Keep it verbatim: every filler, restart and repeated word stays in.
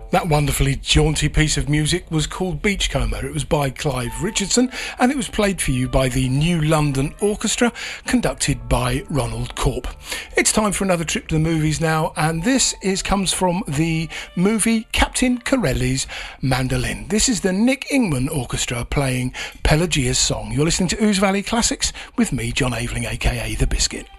That wonderfully jaunty piece of music was called Beachcomber. It was by Clive Richardson and it was played for you by the New London Orchestra, conducted by Ronald Corp. It's time for another trip to the movies now, and this is comes from the movie Captain Corelli's Mandolin. This is the Nick Ingman Orchestra playing Pelagia's Song. You're listening to Ouse Valley Classics with me, John Aveling, aka The Biscuit.